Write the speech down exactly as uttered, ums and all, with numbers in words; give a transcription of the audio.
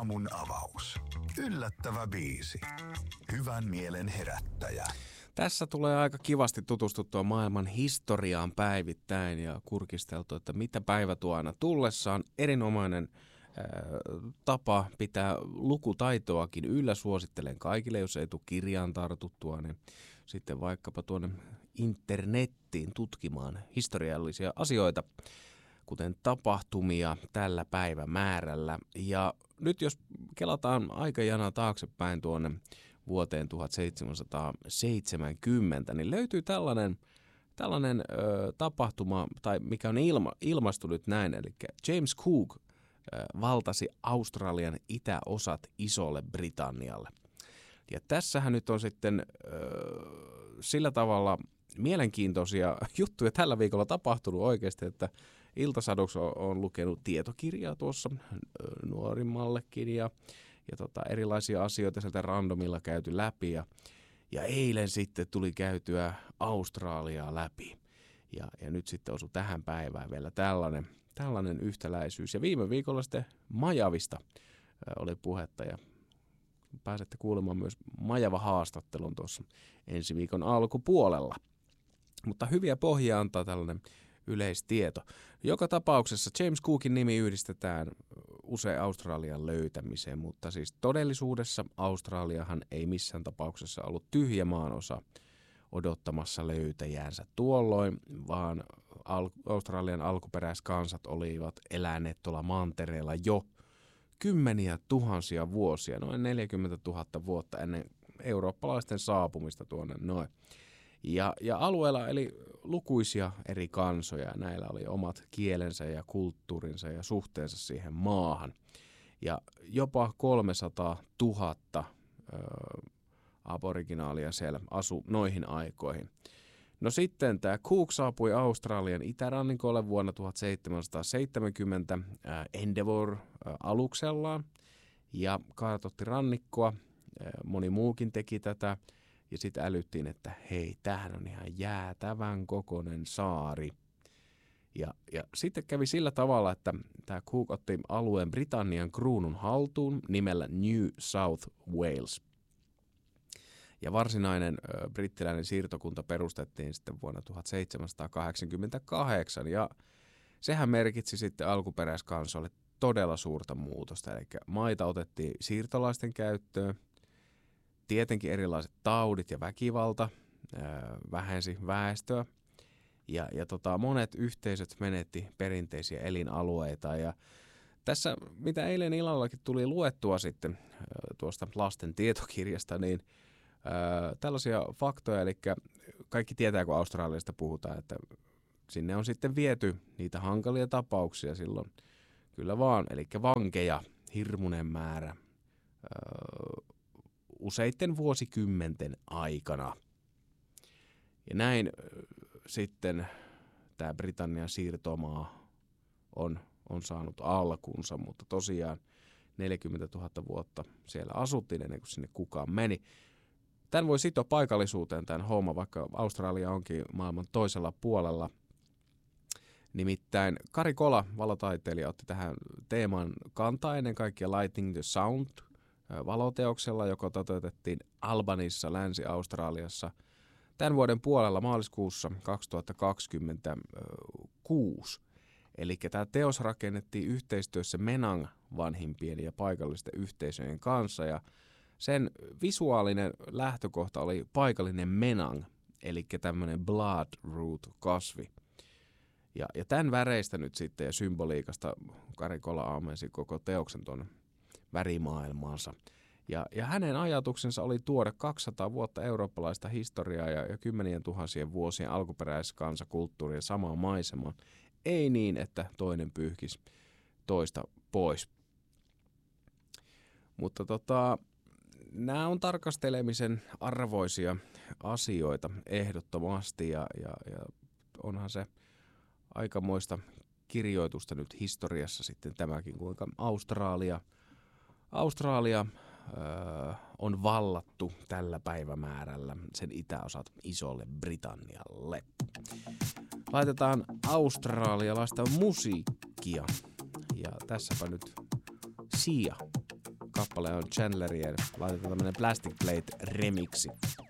aamun avaus. Yllättävä biisi. Hyvän mielen herättäjä. Tässä tulee aika kivasti tutustuttua maailman historiaan päivittäin ja kurkisteltu, että mitä päivä tuo aina tullessaan. Erinomainen ää, tapa pitää lukutaitoakin yllä. Suosittelen kaikille, jos ei tule kirjaan tartuttua, niin sitten vaikkapa tuonne internettiin tutkimaan historiallisia asioita, kuten tapahtumia tällä päivämäärällä. Ja nyt jos kelataan aikajana taaksepäin tuonne vuoteen tuhatseitsemänsataaseitsemänkymmentä, niin löytyy tällainen, tällainen ö, tapahtuma, tai mikä on ilma, ilmastu nyt näin, eli James Cook ö, valtasi Australian itäosat Isolle Britannialle. Ja tässähän nyt on sitten ö, sillä tavalla mielenkiintoisia juttuja tällä viikolla tapahtunut oikeasti, että Ilta-Saduks on, on lukenut tietokirjaa tuossa ö, nuorimmallekin ja Ja tota, erilaisia asioita sieltä randomilla käyty läpi ja, ja eilen sitten tuli käytyä Australiaa läpi. Ja, ja nyt sitten osui tähän päivään vielä tällainen, tällainen yhtäläisyys. Ja viime viikolla sitten Majavista ö, oli puhetta ja pääsette kuulemaan myös Majava-haastattelun tuossa ensi viikon alkupuolella. Mutta hyviä pohjia antaa tällainen yleistieto. Joka tapauksessa James Cookin nimi yhdistetään usein Australian löytämiseen, mutta siis todellisuudessa Australiahan ei missään tapauksessa ollut tyhjä maanosa odottamassa löytäjäänsä tuolloin, vaan al- Australian alkuperäiskansat olivat eläneet tuolla mantereella jo kymmeniä tuhansia vuosia, noin neljäkymmentätuhatta vuotta ennen eurooppalaisten saapumista tuonne noin. Ja, ja alueella eli lukuisia eri kansoja ja näillä oli omat kielensä ja kulttuurinsa ja suhteensa siihen maahan. Ja jopa kolmesataatuhatta ö, aboriginaalia siellä asui noihin aikoihin. No sitten tämä Cook saapui Australian itärannikolle vuonna tuhatseitsemänsataaseitsemänkymmentä äh, Endeavour-aluksellaan ja kartoitti rannikkoa. Äh, moni muukin teki tätä. Ja sitten älyttiin, että hei, tämähän on ihan jäätävän kokoinen saari. Ja, ja sitten kävi sillä tavalla, että tämä Cook otti alueen Britannian kruunun haltuun nimellä New South Wales. Ja varsinainen ö, brittiläinen siirtokunta perustettiin sitten vuonna tuhatseitsemänsataakahdeksankymmentäkahdeksan. Ja sehän merkitsi sitten alkuperäiskansoille todella suurta muutosta. Eli maita otettiin siirtolaisten käyttöön. Tietenkin erilaiset taudit ja väkivalta ää, vähensi väestöä ja, ja tota, monet yhteisöt menetti perinteisiä elinalueita. Ja tässä, mitä eilen illallakin tuli luettua sitten ää, tuosta lasten tietokirjasta, niin ää, tällaisia faktoja, eli kaikki tietää, kun Australiasta puhutaan, että sinne on sitten viety niitä hankalia tapauksia silloin. Kyllä vaan, eli vankeja, hirmuinen määrä. Ää, useitten vuosikymmenten aikana. Ja näin sitten tämä Britannian siirtomaa on, on saanut alkunsa, mutta tosiaan neljäkymmentätuhatta vuotta siellä asuttiin ennen kuin sinne kukaan meni. Tämän voi sitoa paikallisuuteen tämän homma, vaikka Australia onkin maailman toisella puolella. Nimittäin Kari Kola, valotaiteilija, otti tähän teeman kantaa ennen kaikkea Lighting the Sound valoteoksella, joka toteutettiin Albanissa, Länsi-Australiassa tämän vuoden puolella maaliskuussa kaksituhattakaksikymmentäkuusi. Eli tämä teos rakennettiin yhteistyössä Menang vanhimpien ja paikallisten yhteisöjen kanssa ja sen visuaalinen lähtökohta oli paikallinen Menang, eli tämmöinen bloodroot-kasvi. Ja, ja tämän väreistä nyt sitten ja symboliikasta Kari Kola aamensi koko teoksen tuonne värimaailmaansa. Ja, ja hänen ajatuksensa oli tuoda kaksisataa vuotta eurooppalaista historiaa ja, ja kymmenien tuhansien vuosien alkuperäiskansakulttuuria samaan maisemaan. Ei niin, että toinen pyyhkisi toista pois. Mutta tota, nämä on tarkastelemisen arvoisia asioita ehdottomasti ja, ja, ja onhan se aikamoista kirjoitusta nyt historiassa sitten tämäkin, kuinka Australia Australia öö, on vallattu tällä päivämäärällä sen itäosat Isolle Britannialle. Laitetaan australialaista musiikkia ja tässäpä nyt Sia kappale on Chandlerien laitetaan tämmönen Plastic Plate remixi.